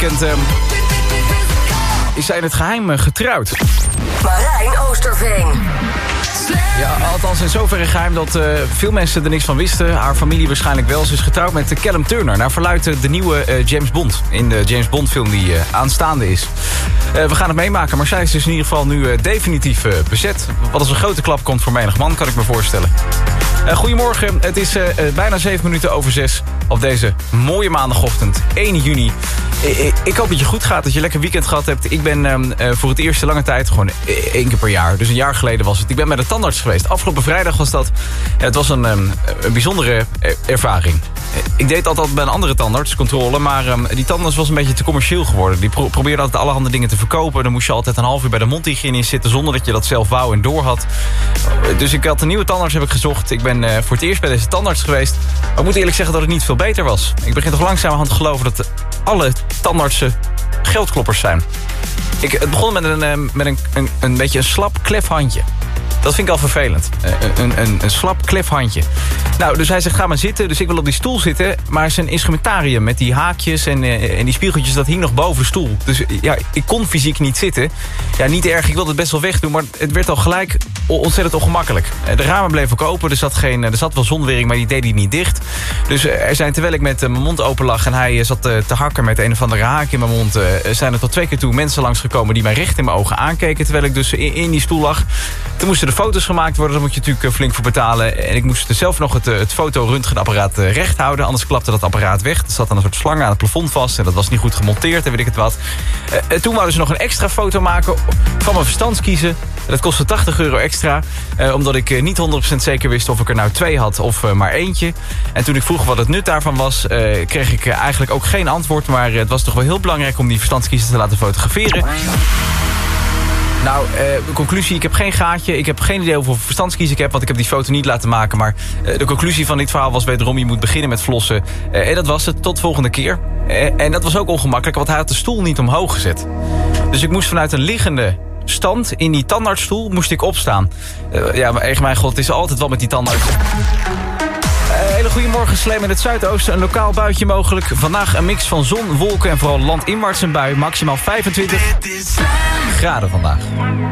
weekend is zij in het geheim getrouwd. Marijn Oosterveen. Ja, althans in zoverre geheim dat veel mensen er niks van wisten. Haar familie waarschijnlijk wel. Ze is getrouwd met Callum Turner. Naar verluidt de nieuwe James Bond. In de James Bond film die aanstaande is. We gaan het meemaken, maar zij is dus in ieder geval nu definitief bezet. Wat als een grote klap komt voor menig man, kan ik me voorstellen. Goedemorgen, het is bijna 7 minuten over 6 op deze mooie maandagochtend, 1 juni. Ik hoop dat je goed gaat, dat je lekker weekend gehad hebt. Ik ben voor het eerst in lange tijd gewoon 1 keer per jaar. Dus een jaar geleden was het. Ik ben bij de tandarts geweest. Afgelopen vrijdag was dat. Het was een bijzondere ervaring. Ik deed altijd bij een andere tandarts, controle. Maar die tandarts was een beetje te commercieel geworden. Die probeerde altijd allerhande dingen te verkopen. Dan moest je altijd een half uur bij de mondhygiënist zitten zonder dat je dat zelf wou en door had. Dus ik had een nieuwe tandarts heb ik gezocht. Ik ben voor het eerst bij deze tandarts geweest. Maar ik moet eerlijk zeggen dat het niet veel beter was. Ik begin toch langzamerhand te geloven dat alle tandartsen geldkloppers zijn. Het begon met een beetje een slap klefhandje. Dat vind ik al vervelend. Een slap klefhandje. Nou, dus hij zegt, ga maar zitten. Dus ik wil op die stoel zitten. Maar zijn instrumentarium met die haakjes en die spiegeltjes, dat hing nog boven de stoel. Dus ja, ik kon fysiek niet zitten. Ja, niet erg. Ik wilde het best wel wegdoen. Maar het werd al gelijk ontzettend ongemakkelijk. De ramen bleven ook open. Er zat wel zonwering, maar die deed hij niet dicht. Dus terwijl ik met mijn mond open lag en hij zat te hakken met een of andere haak in mijn mond, zijn er tot 2 keer toe mensen langsgekomen die mij recht in mijn ogen aankeken terwijl ik dus in die stoel lag. Toen moesten de foto's gemaakt worden, daar moet je natuurlijk flink voor betalen. En ik moest zelf nog het fotoröntgenapparaat recht houden, anders klapte dat apparaat weg. Er zat dan een soort slang aan het plafond vast en dat was niet goed gemonteerd en weet ik het wat. Toen wouden ze nog een extra foto maken van mijn verstandskiezen. Dat kostte €80 extra, omdat ik niet 100% zeker wist of ik er nou 2 had of maar eentje. En toen ik vroeg wat het nut daarvan was, kreeg ik eigenlijk ook geen antwoord. Maar het was toch wel heel belangrijk om die verstandskiezen te laten fotograferen. Nou, conclusie, ik heb geen gaatje. Ik heb geen idee hoeveel verstandskies ik heb, want ik heb die foto niet laten maken. Maar de conclusie van dit verhaal was wederom, je moet beginnen met flossen. En dat was het, tot volgende keer. En dat was ook ongemakkelijk, want hij had de stoel niet omhoog gezet. Dus ik moest vanuit een liggende stand in die tandartsstoel moest ik opstaan. Ja, maar echt mijn god, het is altijd wat met die tandarts. Hele goedemorgen, Slam in het zuidoosten. Een lokaal buitje mogelijk. Vandaag een mix van zon, wolken en vooral landinwaarts een bui. Maximaal 25 graden vandaag.